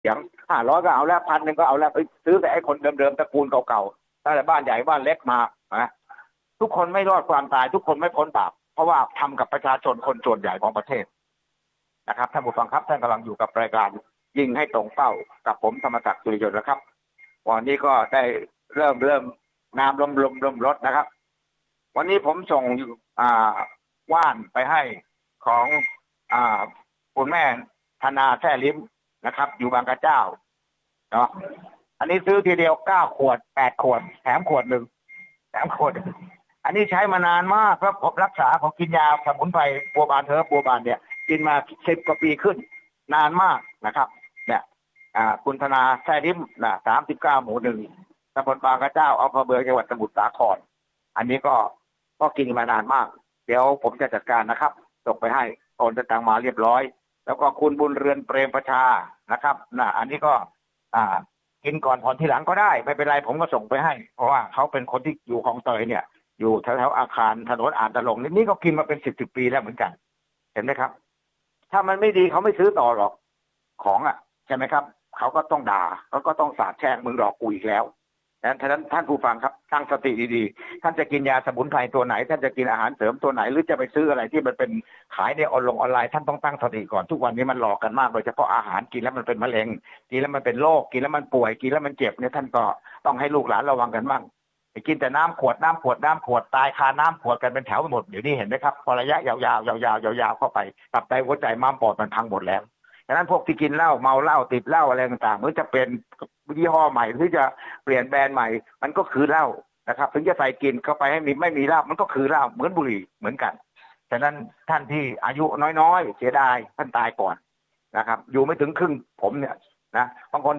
อย่าง500ก็เอาแล้ว1,000ก็เอาแล้วไปซื้อแต่ไอ้คนเดิมๆตระกูลเก่าๆตั้งแต่บ้านใหญ่บ้านเล็กมานะทุกคนไม่รอดความตายทุกคนไม่พ้นบาปเพราะว่าทำกับประชาชนคนส่วนใหญ่ของประเทศนะครับท่านผู้ฟังครับท่านกำลังอยู่กับรายการยิงให้ตรงเป้ากับผมธรรมศักดิ์สุริยนต์นะครับวันนี้ก็ได้เริ่มน้ำลมลดนะครับวันนี้ผมส่งว่านไปให้ของคุณแม่ธนาแท้ลิ้มนะครับอยู่บางกระเจ้าเนาะอันนี้ซื้อทีเดียว9 ขวด 8 ขวดแถมขวดหนึ่งแถมขวดอันนี้ใช้มานานมากครับผมรักษาผมกินยาสมุนไพรบัวบานบัวบานเนี่ยกินมา10 กว่าปีขึ้นนานมากนะครับเนี่ยคุณธนาแท้ลิ้มนะ39 หมู่ 1ตำบลบางกระเจ้าอำเภอเมืองจังหวัดสมุทรสาครอันนี้ก็กินมานานมากเดี๋ยวผมจะจัดการนะครับส่งไปให้โอนตังมาเรียบร้อยแล้วก็คุณบุญเรือนเปรมประชานะครับอันนี้ก็กินก่อนผ่อนทีหลังก็ได้ไม่เป็นไรผมก็ส่งไปให้เพราะว่าเขาเป็นคนที่อยู่คลองเตยเนี่ยอยู่แถวอาคารถนนอ่านตะลงนี่ก็กินมาเป็น10 ปีแล้วเหมือนกันเห็นไหมครับถ้ามันไม่ดีเขาไม่ซื้อต่อหรอกของใช่ไหมครับเขาก็ต้องด่าเขาก็ต้องสาดแช่งมึงหลอกกูอีกแล้วฉะนั้นท่านผู้ฟังครับตั้งสติดีๆท่านจะกินยาสมุนไพรตัวไหนท่านจะกินอาหารเสริมตัวไหนหรือจะไปซื้ออะไรที่มันเป็นขายในออนไลน์ท่านต้องตั้งสติก่อนทุกวันนี้มันหลอกกันมากโดยเฉพาะอาหารกินแล้วมันเป็นมะเร็งกินแล้วมันเป็นโรคกินแล้วมันป่วยกินแล้วมันเจ็บเนี่ยท่านก็ต้องให้ลูกหลานระวังกันบ้างไปกินแต่น้ำขวดตายคาน้ำขวดกันเป็นแถวไปหมดเดี๋ยวนี้เห็นไหมครับพอระยะยาวเข้าไปตับไตหัวใจม้ามปอดมันพังหมดแล้วดังนั้นพวกที่กินเหล้าเมาเหล้าติดเหล้าอะไรต่างๆหรือจะเป็นยี่ห้อใหม่หรือจะเปลี่ยนแบรนด์ใหม่มันก็คือเหล้านะครับถึงจะใส่กินเข้าไปให้ไม่มีเหล้ามันก็คือเหล้าเหมือนบุหรี่เหมือนกันฉะนั้นท่านที่อายุน้อยๆเสียดายท่านตายก่อนนะครับอยู่ไม่ถึงครึ่งผมเนี่ยนะบางคน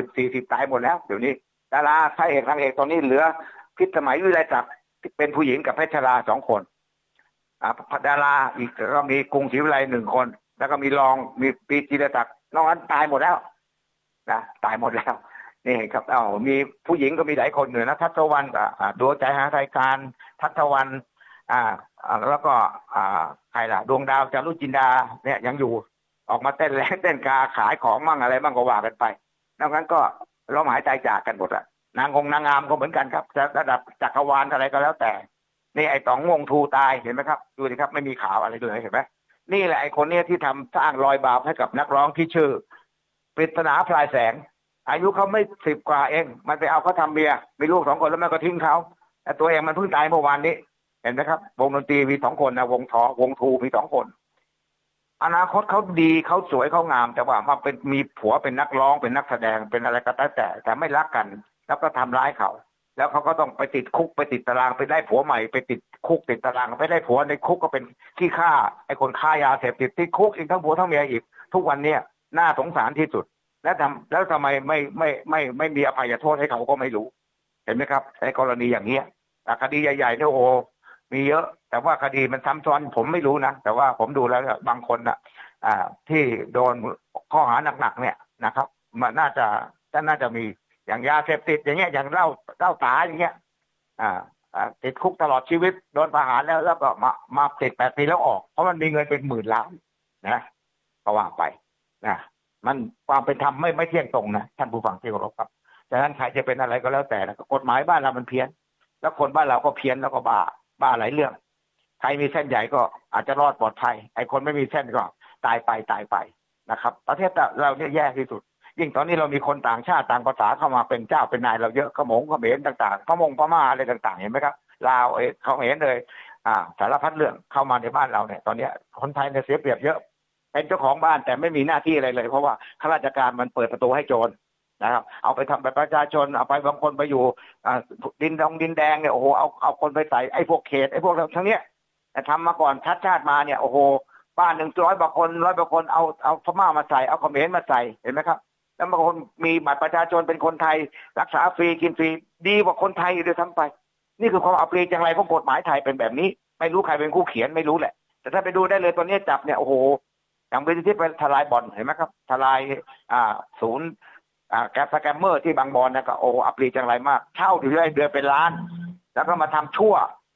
30 40ตายหมดแล้วเดี๋ยวนี้ดาราพระเอกนางเอกตอนนี้เหลือพิษสมัยวิไลศักดิ์เป็นผู้หญิงกับเพชรชลา2 คนดาราอีกก็มีกรุงศรีวิไล1 คนแล้วก็มีรองมีปีจิรศักดิ์นอกนั้นตายหมดแล้วนะตายหมดแล้วนี่ครับมีผู้หญิงก็มีหลายคนอยู่นะทัศวรรณดวงใจหาไทยการทัศวรรณแล้วก็ใครล่ะดวงดาวจารุจินดาเนี่ยยังอยู่ออกมาเต้นแรงเต้นกาขายของมั่งอะไรมั่งก็ว่ากันไปนอกนั้นก็ล้มหายใจจากกันหมดอะนางงามก็เหมือนกันครับระดับจักรวาลอะไรก็แล้วแต่นี่ไอ้ต๋องวงทูตายเห็นไหมครับดูสิครับไม่มีข่าวอะไรเลยเห็นไหมนี่แหละไอ้คนนี้ที่ทำสร้างรอยบาปให้กับนักร้องที่ชื่อปริศนาพลายแสงอายุเขาไม่10 กว่าเองมันไปเอาเขาทำเมียมีลูก2 คนแล้วมันก็ทิ้งเขาแต่ตัวเองมันเพิ่งตายเมื่อวานนี้เห็นไหมครับวงดนตรีมี2 คนนะวงทูมี2 คนอนาคตเขาดีเขาสวยเขางามแต่ว่ามาเป็นมีผัวเป็นนักร้องเป็นนักแสดงเป็นอะไรก็แต่ไม่รักกันแล้วก็ทำร้ายเขาแล้วเขาก็ต้องไปติดคุกไปติดตารางไปได้ผัวใหม่ไปติดคุกติดตารางไปได้ผัวในคุกก็เป็นขี้ข้าไอ้คนฆ่ายาเสพติดติดคุกอีกทั้งผัวทั้งเมียอีกทุกวันเนี้ยน่าสงสารที่สุดแล้วทำไมไม่มีอภัยโทษให้เขาก็ไม่รู้เห็นไหมครับในกรณีอย่างเนี้ยคดีใหญ่ๆเนี่ยโอ้มีเยอะแต่ว่าคดีมันซ้ำซ้อนผมไม่รู้นะแต่ว่าผมดูแล้วบางคนที่โดนข้อหาหนักๆเนี่ยนะครับมันน่าจะมีอย่างยาเสพติดอย่างเงี้ยอย่างเหล้าตาอย่างเงี้ยติดคุกตลอดชีวิตโดนประหารแล้วก็มาติด8 ปีแล้วออกเพราะมันมีเงินเป็น10,000 ล้านนะก็ว่าไปนะมันความเป็นธรรมไม่เที่ยงตรงนะท่านผู้ฟังที่เคารพครับฉะนั้นใครจะเป็นอะไรก็แล้วแต่นะกฎหมายบ้านเรามันเพี้ยนแล้วคนบ้านเราก็เพี้ยนแล้วก็บ้าหลายเรื่องใครมีเส้นใหญ่ก็อาจจะรอดปลอดภัยไอ้คนไม่มีเส้นก็ตายไปนะครับประเทศเราเนี่ยแย่ที่สุดยิ่งตอนนี้เรามีคนต่างชาติต่างภาษาเข้ามาเป็นเจ้าเป็นนายเราเยอะเขมรต่างๆพม่าอะไรต่างๆเห็นไหมครับลาวเขาเห็นเลยสารพัดเรื่องเข้ามาในบ้านเราเนี่ยตอนนี้คนไทยเนี่ยเสียเปรียบเยอะเป็นเจ้าของบ้านแต่ไม่มีหน้าที่อะไรเลยเพราะว่าข้าราชการมันเปิดประตูให้โจรนะครับเอาไปทำแบบประชาชนเอาไปบางคนไปอยู่ดินแดงเนี่ยโอ้โหเอาคนไปใส่ไอ้พวกเขตไอ้พวกทั้งเนี้ยแต่ทำมาก่อนชาติมาเนี่ยโอ้โหบ้าน100 กว่าคน100 กว่าคนเอาพม่ามาใส่เอาเขมรมาใส่เห็นไหมครับแล้วบางคนมีบัตรประชาชนเป็นคนไทยรักษาฟรีกินฟรีดีกว่าคนไทยด้วยซ้ำไปนี่คือความอัปรีจังไรของกฎหมายไทยเป็นแบบนี้ไม่รู้ใครเป็นผู้เขียนไม่รู้แหละแต่ถ้าไปดูได้เลยตอนนี้จับเนี่ยโอ้โหอย่างเป็นที่ไปทลายบ่อนเห็นไหมครับทลายศูนย์แกมเมอร์ที่บางบอนนะก็โอ้อัปรีจังไรมากเช่าถึงได้เดือนเป็นล้านแล้วก็มาทำชั่ว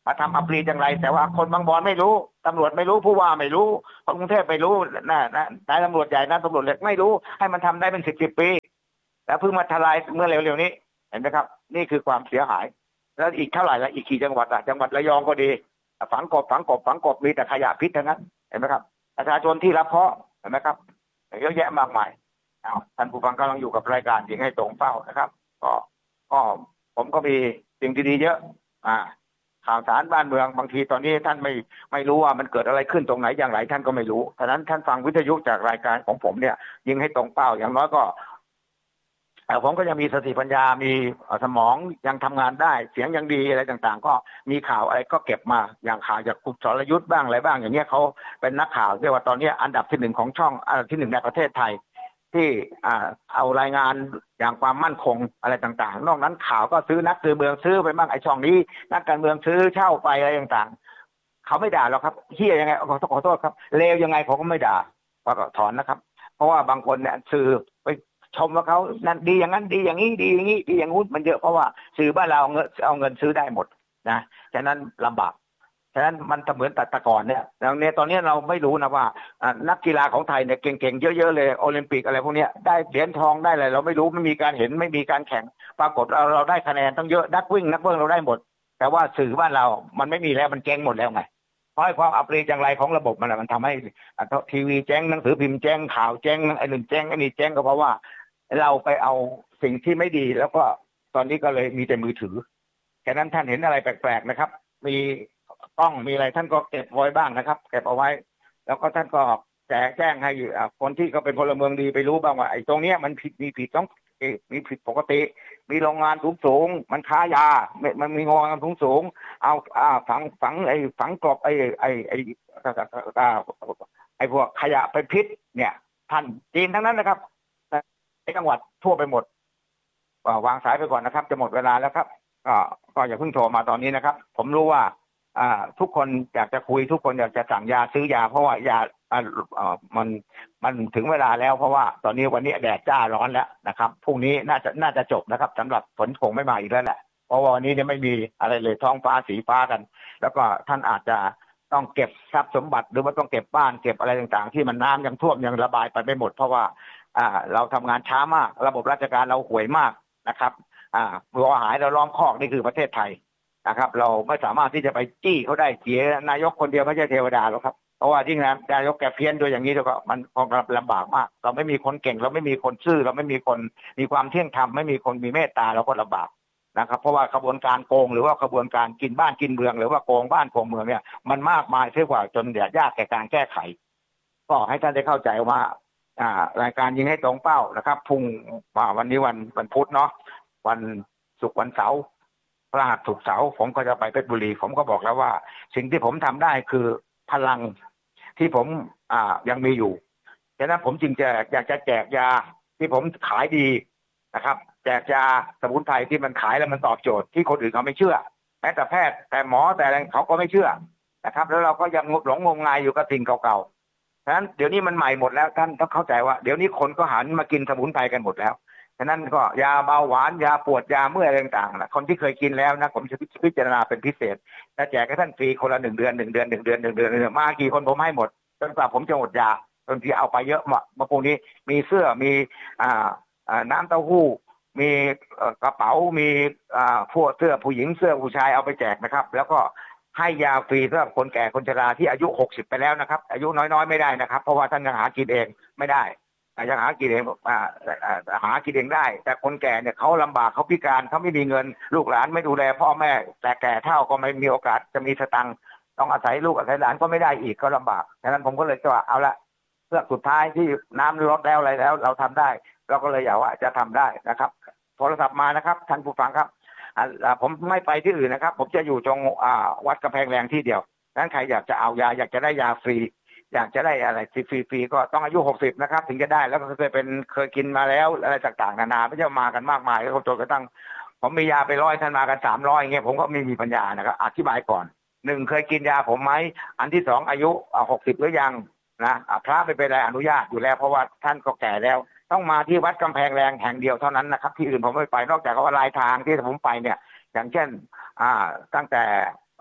มาทำอัปรีจังไรแต่ว่าคนบางบอนไม่รู้ตำรวจไม่รู้ผู้ว่าไม่รู้คนกรุงเทพไม่รู้นายตำรวจใหญ่นายตำรวจเล็กไม่รู้ให้มันทำได้เป็น10 ปีแล้วเพิ่งมาทลายเมื่อเร็วๆนี้เห็นไหมครับนี่คือความเสียหายแล้วอีกเท่าไหร่ละอีกกี่จังหวัดอ่ะจังหวัดระยองก็ดีฝังกบมีแต่ขยะพิษทั้งนั้นเห็นไหมครับประชาชนที่รับเคราะห์เห็นไหมครับเยอะแยะมากมายท่านผู้ฟังกำลังอยู่กับรายการยิงให้ตรงเป้านะครับก็ผมก็มีสิ่งที่ดีเยอะข่าวสารบ้านเมืองบางทีตอนนี้ท่านไม่รู้ว่ามันเกิดอะไรขึ้นตรงไหนอย่างไรท่านก็ไม่รู้ฉะนั้นท่านฟังวิทยุจากรายการของผมเนี่ยยิงให้ตรงเป้าอย่างน้อยก็ผมก็ยังมีสติปัญญามีสมองยังทำงานได้เสียงยังดีอะไรต่างๆก็มีข่าวอะไรก็เก็บมาอย่างข่าวจากคุณสรยุทธ์บ้างอะไรบ้างอย่างเงี้ยเขาเป็นนักข่าวเรียกว่าตอนนี้อันดับที่1ของช่องอันดับที่1ในประเทศไทยที่เอารายงานอย่างความมั่นคงอะไรต่างๆนอกนั้นข่าวก็ซื้อนักซื้อเมืองซื้อไปบ้างไอ้ช่องนี้นักการเมืองซื้อเช่าไปอะไรต่างๆเขาไม่ด่าหรอกครับเฮียยังไงขอโทษครับเลวยังไงผมก็ไม่ด่าก็ถอนนะครับเพราะว่าบางคนเนี่ยสื่อไปชมว่าเขานั่นดีอย่างนั้นดีอย่างนี้ดีอย่างนี้ดีอย่างงู้นมันเยอะเพราะว่าสื่อบ้านเราเอาเงินซื้อได้หมดนะฉะนั้นลำบากฉะนั้นมันเหมือนแต่ก่อนเนี่ยตอนนี้เราไม่รู้นะว่านักกีฬาของไทยเนี่ยเก่งๆเยอะๆเลยโอลิมปิกอะไรพวกนี้ได้เหรียญทองได้อะไรเราไม่รู้ไม่มีการเห็นไม่มีการแข่งปรากฏเราได้คะแนนต้องเยอะนักวิ่งเราได้หมดแต่ว่าสื่อบ้านเรามันไม่มีแล้วมันเจ๊งหมดแล้วไงเพราะความอัปรีจังไรของระบบมันทำให้ทีวีเจ๊งหนังสือพิมพ์เจ๊งข่าวเจ๊งไอ้หนึ่งเจ๊งไอ้นี่เจ๊งก็เพราะว่าเราไปเอาสิ่งที่ไม่ดีแล้วก็ตอนนี้ก็เลยมีแต่มือถือแค่นั้นท่านเห็นอะไรแปลกๆนะครับมีกล้องมีอะไรท่านก็เก็บไว้บ้างนะครับเก็บเอาไว้แล้วก็ท่านก็แจ้งให้คนที่เขาเป็นพลเมืองดีไปรู้บ้างว่าไอ้ตรงเนี้ยมันผิดต้องมีผิดปกติมีโรงงานสูงมันค้ายามันมีโรงงานสูงเอาฝังกลบไอ้พวกขยะไปพิษเนี่ยท่านจีนทั้งนั้นนะครับในจังหวัดทั่วไปหมดวางสายไปก่อนนะครับจะหมดเวลาแล้วครับก็อย่าเพิ่งโทรมาตอนนี้นะครับผมรู้ว่าทุกคนอยากจะคุยทุกคนอยากจะสั่งยาซื้อยาเพราะว่ายามันถึงเวลาแล้วเพราะว่าตอนนี้วันนี้แดดจ้าร้อนแล้วนะครับพรุ่งนี้น่าจะจบนะครับสำหรับฝนคงไม่มาอีกแล้วแหละเพราะว่าวันนี้เนี่ยไม่มีอะไรเลยท้องฟ้าสีฟ้ากันแล้วก็ท่านอาจจะต้องเก็บทรัพย์สมบัติหรือว่าต้องเก็บบ้านเก็บอะไรต่างๆที่มันน้ำยังท่วมยังระบายไปไม่หมดเพราะว่าเราทำงานช้ามากระบบราชการเราห่วยมากนะครับหัวหายเราล้อมคอกนี่คือประเทศไทยนะครับเราไม่สามารถที่จะไปจี้เขาได้เสียนายกคนเดียวไม่ใช่เทวดาหรอกครับเพราะว่ายิ่งนายกแกเพี้ยนด้วยอย่างนี้แล้วก็มันคงลำบากมากเราไม่มีคนเก่งเราไม่มีคนซื่อเราไม่มีคนมีความเที่ยงธรรมไม่มีคนมีเมตตาเราก็ลำบากนะครับเพราะว่าขบวนการโกงหรือว่าขบวนการกินบ้านกินเมืองหรือว่าโกงบ้านโกงเมืองเนี่ยมันมากมายเสียกว่าจนยากแก่การแก้ไขก็ให้ท่านได้เข้าใจว่ารายการยิงให้ตรงเป้านะครับพุ่งวันนี้วันพุธเนาะวันศุกร์วันเสาร์พฤหัสศุกร์เสาร์ผมก็จะไปเพชรบุรีผมก็บอกแล้วว่าสิ่งที่ผมทำได้คือพลังที่ผมยังมีอยู่ฉะนั้นผมจึงอยากจะแจกยาที่ผมขายดีนะครับแจกยาสมุนไพรที่มันขายแล้วมันตอบโจทย์ที่คนอื่นเขาไม่เชื่อแม้แต่แพทย์แต่หมอแต่อะไรเขาก็ไม่เชื่อนะครับแล้วเราก็ยังหลงงมงายอยู่กับสิ่งเก่าๆฉะนั้นเดี๋ยวนี้มันใหม่หมดแล้วท่านต้องเข้าใจว่าเดี๋ยวนี้คนก็หันมากินสมุนไพรกันหมดแล้วฉะนั้นก็ยาเบาหวานยาปวดยาเมื่อยอะไรต่างๆนะคนที่เคยกินแล้วนะผมจะพิจารณาเป็นพิเศษและแจกให้ท่านฟรีคนละ1 เดือนมากี่คนผมให้หมดจนกว่าผมจะหมดยาบางทีเอาไปเยอะมาพวกนี้มีเสื้อมีน้ำเต้าหู้มีกระเป๋ามีพวกเสื้อผู้หญิงเสื้อผู้ชายเอาไปแจกนะครับแล้วก็ให้ยาฟรีสำหรับคนแก่คนชราที่อายุ60ไปแล้วนะครับอายุน้อยๆไม่ได้นะครับเพราะว่าท่านยังหากินเองไม่ได้ยังหากินเองหากินเองได้แต่คนแก่เนี่ยเขาลำบากเขาพิการเขาไม่มีเงินลูกหลานไม่ดูแลพ่อแม่แต่แก่เท่าก็ไม่มีโอกาสจะมีสตังค์ต้องอาศัยลูกอาศัยหลานก็ไม่ได้อีกก็ลำบากฉะนั้นผมก็เลยว่าเอาละเพื่อสุดท้ายที่น้ำลดแล้วอะไรแล้วเราทำได้เราก็เลยอยากว่าจะทำได้นะครับโทรศัพท์มานะครับท่านผู้ฟังครับผมไม่ไปที่อื่นนะครับผมจะอยู่ตรงวัดกำแพงแรงที่เดียวนั้นใครอยากจะเอายาอยากจะได้ยาฟรีอยากจะได้อะไรฟรีก็ต้องอายุ60นะครับถึงจะได้แล้วก็เคยกินมาแล้วอะไรต่างๆนานาไม่ใช่มากันมากมายแล้วจนกระทั่งผมมียาไป100ท่านมากัน300อย่างเงี้ยผมก็ไม่มีปัญญานะครับอธิบายก่อน1เคยกินยาผมไหมอันที่2อายุ60หรือยังนะพระไม่เป็นไรอนุญาตอยู่แล้วเพราะว่าท่านก็แก่แล้วต้องมาที่วัดกำแพงแรงแห่งเดียวเท่านั้นนะครับที่อื่นผมไม่ไปนอกจากว่าลายทางที่ผมไปเนี่ยอย่างเช่นตั้งแต่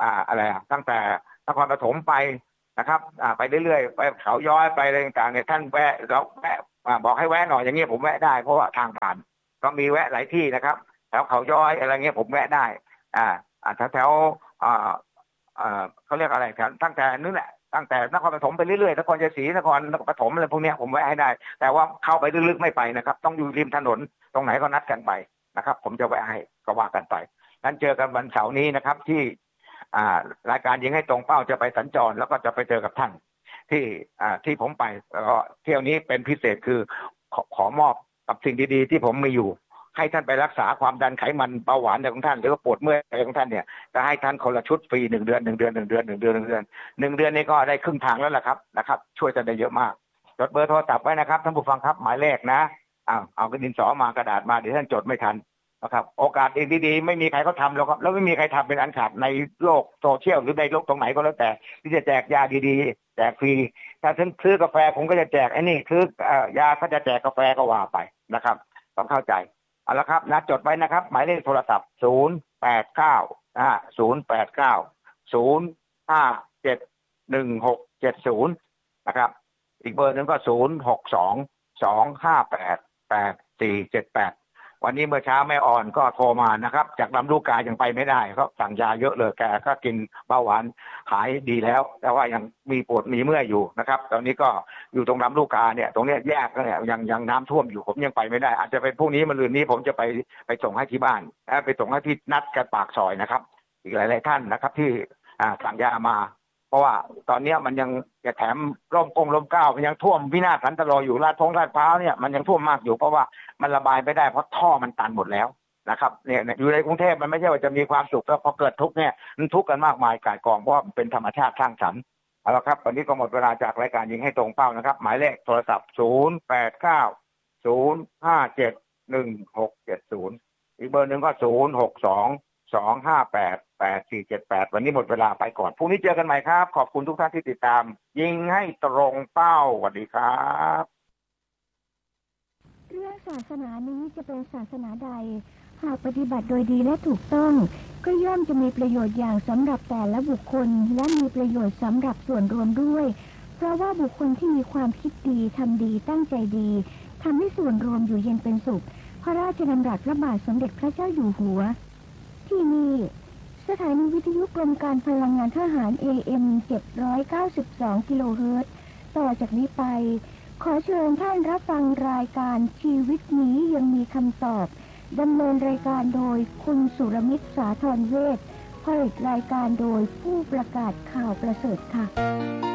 อะไรตั้งแต่นครปฐมไปนะครับไปเรื่อยๆไปเขาย้อยไปอะไรต่างๆเนี่ยท่านแวะเราแวะบอกให้แวะหน่อยอย่างเงี้ยผมแวะได้เพราะว่าทางผ่านก็มีแวะหลายที่นะครับแถวเขาย้อยอะไรเงี้ยผมแวะได้แถวเขาเรียกอะไรตั้งแต่นู้นแหละตั้งแต่นครปฐมไปเรื่อยๆนครชัยศรีนครปฐมอะไรพวกนี้ผมแวะให้ได้แต่ว่าเข้าไปลึกๆไม่ไปนะครับต้องอยู่ริมถนนตรงไหนก็นัดกันไปนะครับผมจะแวะให้ก็ว่ากันไปนั้นเจอกันวันเสาร์นี้นะครับที่รายการยิงให้ตรงเป้าจะไปสัญจรแล้วก็จะไปเจอกับท่านที่ผมไปแล้วก็เที่ยวนี้เป็นพิเศษคือขอมอบกับสิ่งดีๆที่ผมมีอยู่ให้ท่านไปรักษาความดันไขมันเบาหวานของท่านหรือว่าปวดเมื่อยของท่านเนี่ยจะให้ท่านคนละชุดฟรี1 เดือน1 เดือน1 เดือน1 เดือน1 เดือน1 เดือนนี้ก็ได้ครึ่งทางแล้วล่ะครับช่วยกันได้เยอะมากจดเบอร์โทรศัพท์ไว้นะครับท่านผู้ฟังครับหมายเลขนะเอากระดินสอมากระดาษมาเดี๋ยวท่านจดไม่ทันนะครับโอกาสเองดีๆไม่มีใครเขาทำแล้วครับแล้วไม่มีใครทำเป็นอันขาดในโลกโซเชียลหรือในโลกตรงไหนก็แล้วแต่ที่จะแจกยาดีๆแจกฟรีถ้าซื้อกาแฟผมก็จะแจกไอ้นี่ซื้อยาก็จะแจกกาแฟก็ว่าไปนะครับต้องเข้าใจเอาละครับนะจดไว้นะครับหมายเลขโทรศัพท์089 089 057 1670นะครับอีกเบอร์หนึ่งก็0622588478วันนี้เมื่อเช้าแม่อ่อนก็โทรมานะครับจากลำลูกกายังไปไม่ได้เขาสั่งยาเยอะเลยแกก็กินเบาหวานหายดีแล้วแต่ว่ายังมีปวดมีเมื่อยอยู่นะครับตอนนี้ก็อยู่ตรงลำลูกกาเนี่ยตรงเนี้ยแยกเนี่ยยังน้ำท่วมอยู่ผมยังไปไม่ได้อาจจะเป็นพรุ่งนี้มะรืนนี้ผมจะไปส่งให้ที่บ้านไปส่งให้ที่นัดกันปากซอยนะครับอีกหลายๆท่านนะครับที่สั่งยามาเพราะว่าตอนนี้มันยังแถมร่มเกล้ามันยังท่วมพินาศสันตโลอยู่ลาดพร้าวเนี่ยมันยังท่วมมากอยู่เพราะว่ามันระบายไม่ได้เพราะท่อมันตันหมดแล้วนะครับเนี่ยอยู่ในกรุงเทพมันไม่ใช่ว่าจะมีความสุขแล้วพอเกิดทุกข์เนี่ยมันทุกข์กันมากมายก่ายกองเพราะเป็นธรรมชาติสร้างสรรค์เอาละครับวันนี้ก็หมดเวลาจากรายการยิงให้ตรงเป้านะครับหมายเลขโทรศัพท์0890571670อีกเบอร์หนึ่งก็0622588478วันนี้หมดเวลาไปก่อนพรุ่งนี้เจอกันใหม่ครับขอบคุณทุกท่านที่ติดตามยิงให้ตรงเป้าสวัสดีครับเรื่องศาสนานี้จะเป็นศาสนาใดหากปฏิบัติโดยดีและถูกต้องก็ย่อมจะมีประโยชน์อย่างสำหรับแต่ละบุคคลและมีประโยชน์สำหรับส่วนรวมด้วยเพราะว่าบุคคลที่มีความคิดดีทำดีตั้งใจดีทำให้ส่วนรวมอยู่เย็นเป็นสุขพระราชดำรัสพระบาทสมเด็จพระเจ้าอยู่หัวที่นี่สถานีวิทยุกรมการพลังงานทหาร AM 792 กิโลเฮิรตซ์ต่อจากนี้ไปขอเชิญท่านรับฟังรายการชีวิตนี้ยังมีคำตอบดำเนินรายการโดยคุณสุรมิตรสาธรเวชผลิตรายการโดยผู้ประกาศข่าวประเสริฐค่ะ